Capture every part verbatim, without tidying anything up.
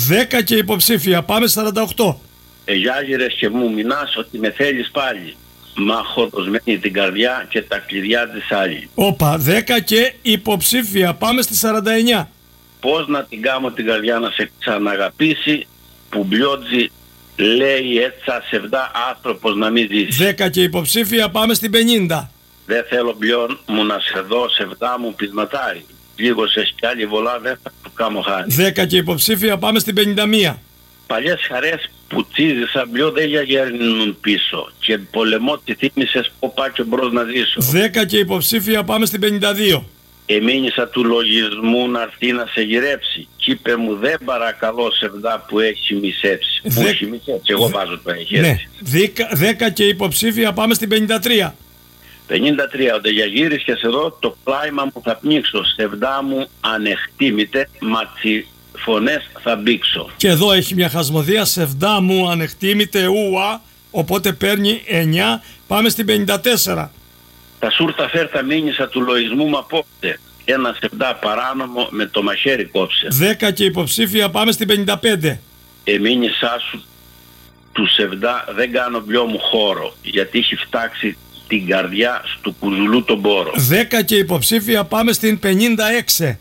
δέκα και υποψήφια, πάμε σαράντα οκτώ. Ε, Γιάγερες και μου μηνάς ότι με θέλεις πάλι. Μα έχω δοσμένη την καρδιά και τα κλειδιά της άλλη. Όπα, δέκα και υποψήφια, πάμε στη σαράντα εννιά. Πώς να την κάνω την καρδιά να σε ξαναγαπήσει, που μπλιότζι λέει έτσι σεβδά άνθρωπος να μην ζήσει. δέκα και υποψήφια, πάμε στην πενήντα. Δεν θέλω πλέον μου να σε δω σεβδά μου πεισματάρι. Λίγο σε σκιάλι βολά δεν θα του κάνω χάρη. δέκα και υποψήφια, πάμε στην πενήντα μία. Παλιές χαρές που τσίζησα μπλιό δεν γέρνουν πίσω. Και πολεμό τη θύμισες που πάω και μπρος να ζήσω. δέκα και υποψήφια, πάμε στην πενήντα δύο. Εμείνησα του λογισμού να έρθει να σε γυρέψει. Κι είπε μου δεν παρακαλώ σεβδά που έχει μισέψει. Δε... Που έχει μισέψει, εγώ βάζω το έχει ναι. έτσι. δέκα και υποψήφια, πάμε στην πενήντα τρία. πενήντα τρία, όταν για γύρισες εδώ το πλάιμα μου θα πνίξω. Σεβδά μου ανεκτήμητε, μα τσι φωνές θα μπήξω. Και εδώ έχει μια χασμοδία, σεβδά μου ανεκτήμητε ουα, οπότε παίρνει εννιά, πάμε στην πενήντα τέσσερα. Τα σούρτα φέρτα μήνυσα του λογισμού μου απόψε. Ένα σεβδά παράνομο με το μαχαίρι κόψε. δέκα και υποψήφια, πάμε στην πενήντα πέντε. Εμήνυσά σου του σεβδά δεν κάνω μπλιό μου χώρο, γιατί έχει φτάξει την καρδιά του κουζουλού τον πόρο. δέκα και υποψήφια, πάμε στην πενήντα έξι.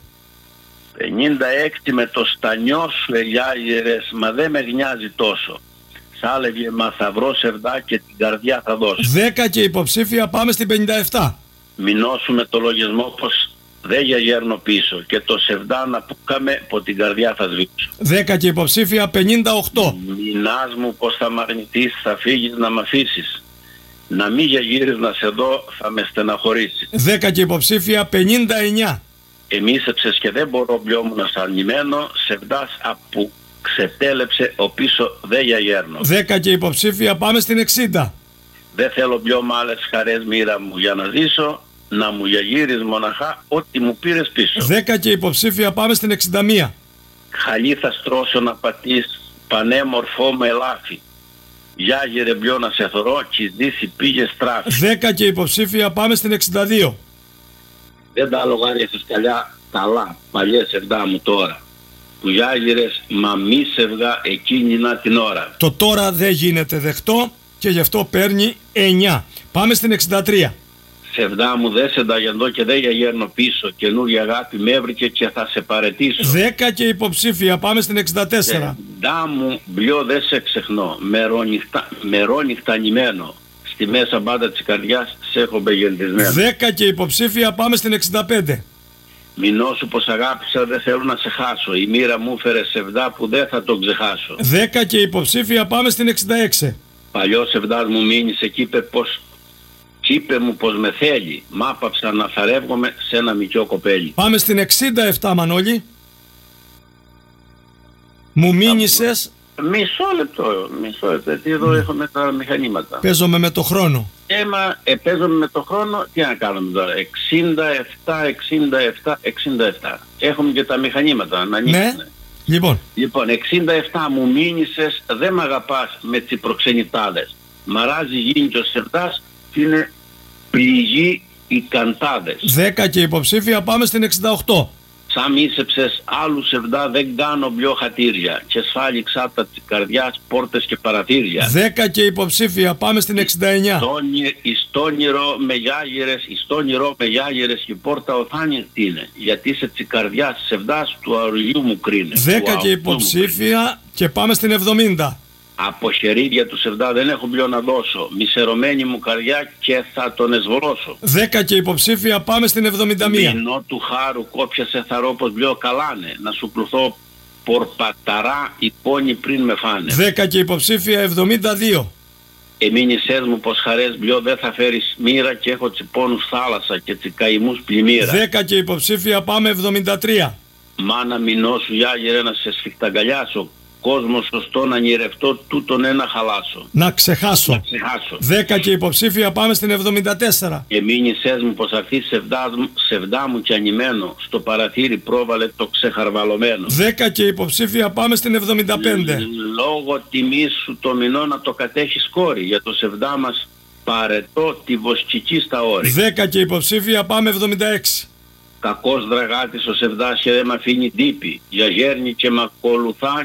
πενήντα έξι με το στανιό σου ελιάγερες, μα δεν με νοιάζει τόσο. Σ' άλεγε μα θα βρω σεβδά και την καρδιά θα δώσω. δέκα και υποψήφια, πάμε στην πενήντα επτά. Μηνώσου με το λογισμό πως δεν για γέρνω πίσω και το σεβδά να πούκαμε που την καρδιά θα σβήξω. δέκα και υποψήφια, πενήντα οκτώ. Μηνάς μου πως θα μ' αρνηθείς, θα φύγεις να μ' αφήσεις. Να μη για γύρεις να σε δω θα με στεναχωρήσεις. δέκα και υποψήφια, πενήντα εννιά. Εμίσεψες και δεν μπορώ μπλιό μου να σ' αρνημένω, σεβδάς απου ξετέλεψε ο πίσω δεν για γέρνω. δέκα και υποψήφια, πάμε στην εξήντα. Δεν θέλω μπλιό μ' άλλες χαρές μοίρα μου για να ζήσω, να μου για γύρεις μοναχά ό,τι μου πήρες πίσω. δέκα και υποψήφια, πάμε στην εξήντα μία. Χαλί θα στρώσω να πατείς πανέμορφό με ελάφι. Γιάγερε μπλιό να σε θωρώ κι ζήσει πήγε στράφη. δέκα και υποψήφια, πάμε στην εξήντα δύο. Δεν τα λογάριασες καλιά καλά παλιές σεβδά μου τώρα. Που γιάγερες μα μη σεβδά εκείνη να την ώρα. Το τώρα δεν γίνεται δεκτό και γι' αυτό παίρνει εννιά. Πάμε στην εξήντα τρία. Σεβδά μου δεν σε νταγεντώ και δεν για γέρνω πίσω. Καινούργια αγάπη με έβρικε και θα σε παρετήσω. δέκα και υποψήφια, πάμε στην εξήντα τέσσερα. Σεβδά μου μπλιό δεν σε ξεχνώ. Μερόνυχτα, μερόνυχτανημένο. Στη μέσα μπάντα της καρδιάς σε έχω μπεγεντισμένο. δέκα και υποψήφια, πάμε στην εξήντα πέντε. Μηνώσου πως αγάπησα δεν θέλω να σε χάσω. Η μοίρα μου έφερε σεβδά που δεν θα τον ξεχάσω. δέκα και υποψήφια, πάμε στην εξήντα έξι. Παλιός σεβδάς μου μήνυσε κι είπε πως κι είπε μου πως με θέλει. Μ' άπαψα να θαρεύγομαι σε ένα μικρό κοπέλι. Πάμε στην εξήντα επτά, Μανώλη. Μου μήνυσες. Μισό λεπτό, μισό λεπτό, γιατί εδώ mm. έχουμε τα μηχανήματα. Παίζομαι με το χρόνο. Έμα, ε, παίζομαι με το χρόνο, τι να κάνουμε τώρα, εξήντα επτά, εξήντα επτά, εξήντα επτά. Έχουμε και τα μηχανήματα να ανοίξουν. Ναι, λοιπόν. Λοιπόν, εξήντα επτά μου μήνυσες, δεν μ' αγαπάς με τις προξενητάδες. Μαράζει γίνει και ο σεβδάς και είναι πληγή οι καντάδες. δέκα και υποψήφια, πάμε στην εξήντα οκτώ. Σαν μίσεψες άλλου σεβδά δεν κάνω μπλιό χατήρια και σφάλιξα τα της καρδιάς πόρτες και παραθύρια. δέκα και υποψήφια, πάμε στην εξήντα εννιά. Εις το όνειρο με γιάγερες, εις το όνειρο με γιάγερες και η πόρτα οθάνιστη είναι. Γιατί σε της καρδιάς σεβδάς του αουργιού μου κρίνε. δέκα και υποψήφια και πάμε στην εβδομήντα. Από χερίδια του σεβδά δεν έχω μπλιό να δώσω. Μισερωμένη μου καρδιά και θα τον εσβρώσω. δέκα και υποψήφια, πάμε στην εβδομήντα μία. Μηνό του χάρου κόπιασε θαρώ πως μπλιό καλάνε. Να σου πλουθώ πορπαταρά οι πόνοι πριν με φάνε. δέκα και υποψήφια, εβδομήντα δύο. Εμείνησές μου πως χαρές μπλιό δεν θα φέρεις μοίρα και έχω τσιπώνους θάλασσα και τσικαημούς πλημμύρα. δέκα και υποψήφια, πάμε εβδομήντα τρία. Μάνα μηνό σου γιάγερε να σε σφιχταγκαλιάσω. Κόσμο σωστό να νιρευτώ τούτον ένα χαλάσω. Να ξεχάσω. Να ξεχάσω. δέκα και υποψήφια, πάμε στην εβδομήντα τέσσερα. Και μήνυσές μου πως αυτή σεβδά, σεβδά μου και ανημένο στο παραθύρι πρόβαλε το ξεχαρβαλωμένο. δέκα και υποψήφια, πάμε στην εβδομήντα πέντε. Λόγω τιμής σου το μηνό να το κατέχεις κόρη για το σεβδά μας παρετώ τη βοσκική στα όρη. δέκα και υποψήφια, πάμε εβδομήντα έξι. Κακός δραγάτης ο σεβδάς και δεν μ' αφήνει τύπη. Για γέρνει και μ' ακολουθά